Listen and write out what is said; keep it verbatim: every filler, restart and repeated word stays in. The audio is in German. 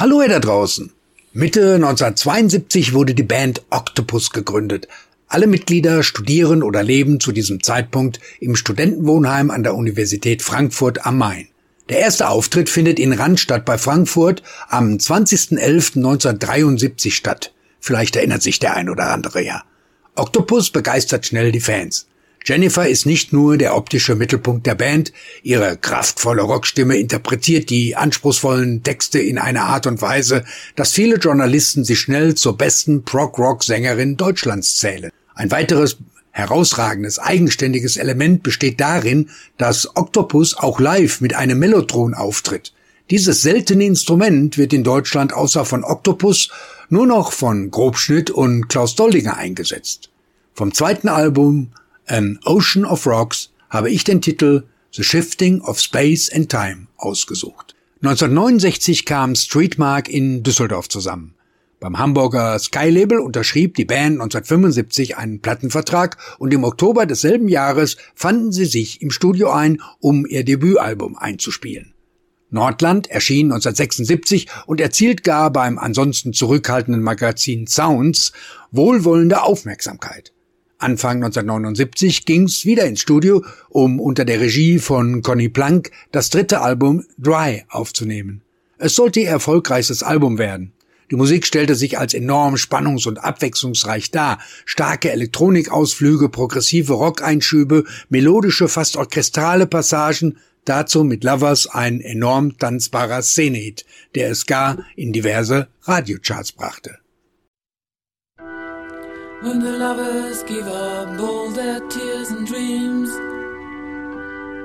Hallo ihr da draußen. Mitte neunzehnhundertzweiundsiebzig wurde die Band Octopus gegründet. Alle Mitglieder studieren oder leben zu diesem Zeitpunkt im Studentenwohnheim an der Universität Frankfurt am Main. Der erste Auftritt findet in Randstadt bei Frankfurt am zwanzigsten elften neunzehnhundertdreiundsiebzig statt. Vielleicht erinnert sich der ein oder andere ja. Octopus begeistert schnell die Fans. Jennifer ist nicht nur der optische Mittelpunkt der Band, ihre kraftvolle Rockstimme interpretiert die anspruchsvollen Texte in einer Art und Weise, dass viele Journalisten sie schnell zur besten Prog-Rock-Sängerin Deutschlands zählen. Ein weiteres herausragendes, eigenständiges Element besteht darin, dass Octopus auch live mit einem Mellotron auftritt. Dieses seltene Instrument wird in Deutschland außer von Octopus nur noch von Grobschnitt und Klaus Doldinger eingesetzt. Vom zweiten Album An Ocean of Rocks habe ich den Titel The Shifting of Space and Time ausgesucht. neunzehnhundertneunundsechzig kam Streetmark in Düsseldorf zusammen. Beim Hamburger Sky Label unterschrieb die Band neunzehnhundertfünfundsiebzig einen Plattenvertrag und im Oktober desselben Jahres fanden sie sich im Studio ein, um ihr Debütalbum einzuspielen. Nordland erschien neunzehnhundertsechsundsiebzig und erzielt gar beim ansonsten zurückhaltenden Magazin Sounds wohlwollende Aufmerksamkeit. Anfang neunzehnhundertneunundsiebzig ging's wieder ins Studio, um unter der Regie von Conny Plank das dritte Album Dry aufzunehmen. Es sollte ihr erfolgreichstes Album werden. Die Musik stellte sich als enorm spannungs- und abwechslungsreich dar. Starke Elektronikausflüge, progressive Rockeinschübe, melodische, fast orchestrale Passagen, dazu mit Lovers ein enorm tanzbarer Szenehit, der es gar in diverse Radiocharts brachte. When the lovers give up all their tears and dreams,